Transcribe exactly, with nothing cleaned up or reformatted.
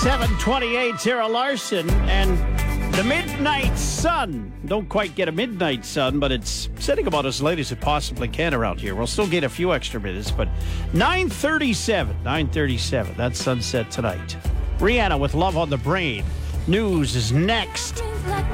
seven twenty-eight, Sarah Larson, and the midnight sun. Don't quite get a midnight sun, but it's setting about as late as it possibly can around here. We'll still get a few extra minutes, but nine thirty-seven, nine thirty-seven, that's sunset tonight. Rihanna with Love on the Brain. News is next.